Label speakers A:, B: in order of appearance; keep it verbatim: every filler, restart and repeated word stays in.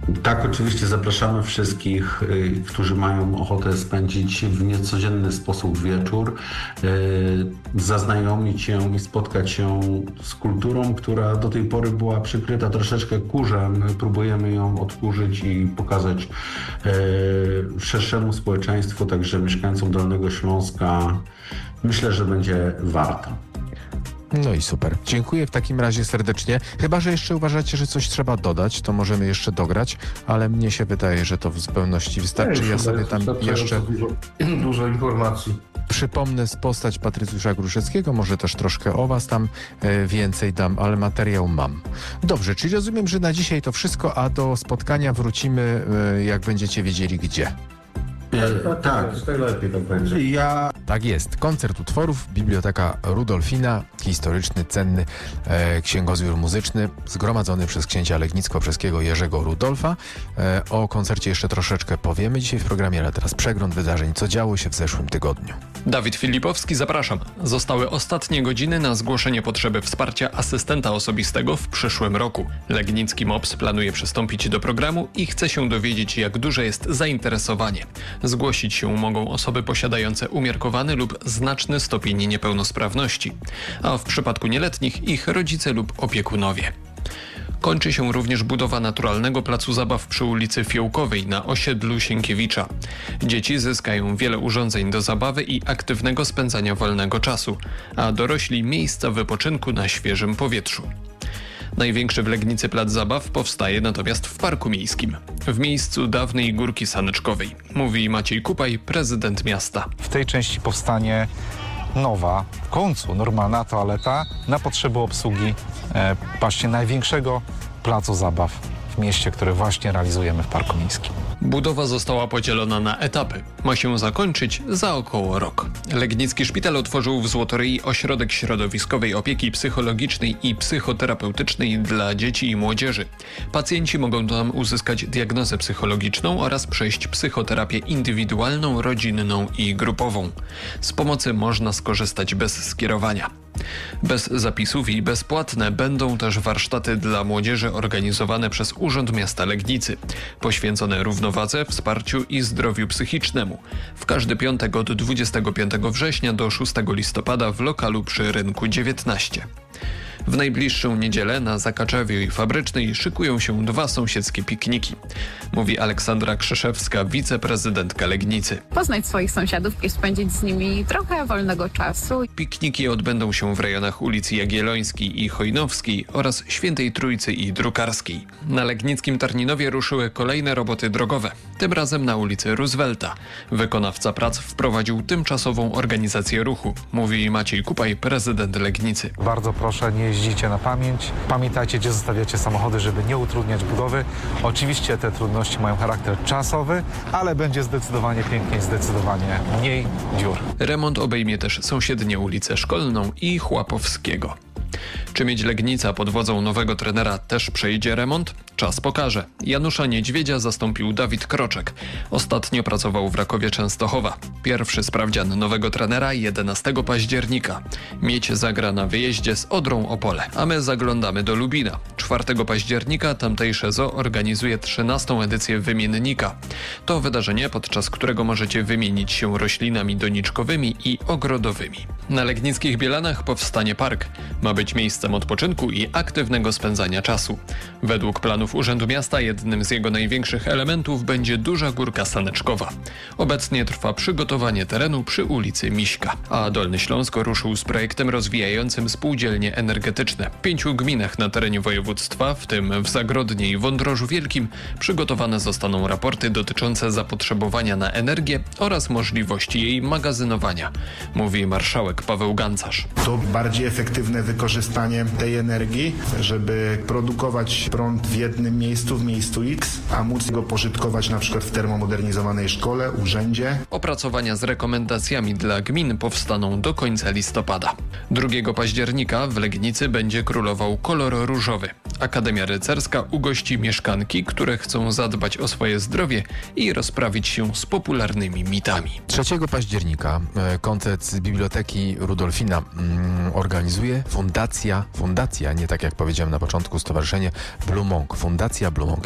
A: Tak, oczywiście zapraszamy wszystkich, y, którzy mają ochotę spędzić w niecodzienny sposób wieczór, y, zaznajomić się i spotkać się z kulturą, która do tej pory była przykryta troszeczkę kurzem. My próbujemy ją odkurzyć i pokazać y, szerszemu społeczeństwu, także mieszkańcom Dolnego Śląska. Myślę, że będzie warto.
B: No i super. Dziękuję w takim razie serdecznie. Chyba że jeszcze uważacie, że coś trzeba dodać, to możemy jeszcze dograć, ale mnie się wydaje, że to w zupełności wystarczy. Ja sobie tam jeszcze
C: Dużo, dużo informacji.
B: przypomnę postać Patrycjusza Gruszeckiego, może też troszkę o was tam e, więcej dam, ale materiał mam. Dobrze, czyli rozumiem, że na dzisiaj to wszystko, a do spotkania wrócimy, e, jak będziecie wiedzieli gdzie.
A: E, tak,
C: Najlepiej tak będzie.
A: ja
B: Tak jest. Koncert utworów, Biblioteka Rudolfina, historyczny, cenny e, księgozbiór muzyczny zgromadzony przez księcia legnicko-brzeskiego Jerzego Rudolfa. E, o koncercie jeszcze troszeczkę powiemy dzisiaj w programie, ale teraz przegląd wydarzeń, co działo się w zeszłym tygodniu.
D: Dawid Filipowski, zapraszam. Zostały ostatnie godziny na zgłoszenie potrzeby wsparcia asystenta osobistego w przyszłym roku. Legnicki M O P S planuje przystąpić do programu i chce się dowiedzieć, jak duże jest zainteresowanie. Zgłosić się mogą osoby posiadające umiarkowany lub znaczny stopień niepełnosprawności, a w przypadku nieletnich ich rodzice lub opiekunowie. Kończy się również budowa naturalnego placu zabaw przy ulicy Fiołkowej na osiedlu Sienkiewicza. Dzieci zyskają wiele urządzeń do zabawy i aktywnego spędzania wolnego czasu, a dorośli miejsca wypoczynku na świeżym powietrzu. Największy w Legnicy plac zabaw powstaje natomiast w Parku Miejskim, w miejscu dawnej Górki Saneczkowej, mówi Maciej Kupaj, prezydent miasta.
E: W tej części powstanie nowa, w końcu normalna toaleta na potrzeby obsługi e, właśnie największego placu zabaw w mieście, który właśnie realizujemy w Parku Miejskim.
D: Budowa została podzielona na etapy. Ma się zakończyć za około rok. Legnicki Szpital otworzył w Złotoryi ośrodek środowiskowej opieki psychologicznej i psychoterapeutycznej dla dzieci i młodzieży. Pacjenci mogą tam uzyskać diagnozę psychologiczną oraz przejść psychoterapię indywidualną, rodzinną i grupową. Z pomocy można skorzystać bez skierowania. Bez zapisów i bezpłatne będą też warsztaty dla młodzieży organizowane przez Urząd Miasta Legnicy, poświęcone równowadze, wsparciu i zdrowiu psychicznemu. W każdy piątek od dwudziestego piątego września do szóstego listopada w lokalu przy Rynku dziewiętnaście. W najbliższą niedzielę na Zakaczewiu i Fabrycznej szykują się dwa sąsiedzkie pikniki, mówi Aleksandra Krzeszewska, wiceprezydentka Legnicy.
F: Poznać swoich sąsiadów i spędzić z nimi trochę wolnego czasu.
D: Pikniki odbędą się w rejonach ulicy Jagiellońskiej i Chojnowskiej oraz Świętej Trójcy i Drukarskiej. Na legnickim Tarninowie ruszyły kolejne roboty drogowe, tym razem na ulicy Roosevelta. Wykonawca prac wprowadził tymczasową organizację ruchu, mówi Maciej Kupaj, prezydent Legnicy.
E: Bardzo proszę, nie jeździcie na pamięć. Pamiętajcie, gdzie zostawiacie samochody, żeby nie utrudniać budowy. Oczywiście te trudności mają charakter czasowy, ale będzie zdecydowanie piękniej, zdecydowanie mniej dziur.
D: Remont obejmie też sąsiednie ulice Szkolną i Chłapowskiego. Czy mieć Legnica pod wodzą nowego trenera też przejdzie remont? Czas pokaże. Janusza Niedźwiedzia zastąpił Dawid Kroczek. Ostatnio pracował w Rakowie Częstochowa. Pierwszy sprawdzian nowego trenera jedenastego października. Miedź zagra na wyjeździe z Odrą Opole, a my zaglądamy do Lubina. czwartego października tamtejsze zoo organizuje trzynastą edycję Wymiennika. To wydarzenie, podczas którego możecie wymienić się roślinami doniczkowymi i ogrodowymi. Na Legnickich Bielanach powstanie park. Ma być miejscem odpoczynku i aktywnego spędzania czasu. Według planów Urzędu Miasta jednym z jego największych elementów będzie duża Górka Saneczkowa. Obecnie trwa przygotowanie terenu przy ulicy Miśka. A Dolny Śląsk ruszył z projektem rozwijającym spółdzielnie energetyczne. W pięciu gminach na terenie województwa, w tym w Zagrodnie i Wądrożu Wielkim, przygotowane zostaną raporty dotyczące zapotrzebowania na energię oraz możliwości jej magazynowania, mówi marszałek Paweł Gancarz.
G: To bardziej efektywne wykorzystanie tej energii, żeby produkować prąd w jednym miejscu, w miejscu X, a móc go pożytkować na przykład w termomodernizowanej szkole, urzędzie.
D: Opracowania z rekomendacjami dla gmin powstaną do końca listopada. drugiego października w Legnicy będzie królował kolor różowy. Akademia Rycerska ugości mieszkanki, które chcą zadbać o swoje zdrowie i rozprawić się z popularnymi mitami.
B: trzeciego października e, koncert z Biblioteki Rudolfina mm, organizuje Fundacja, Fundacja, nie tak jak powiedziałem na początku, Stowarzyszenie Blue Monk, Fundacja Blue Monk.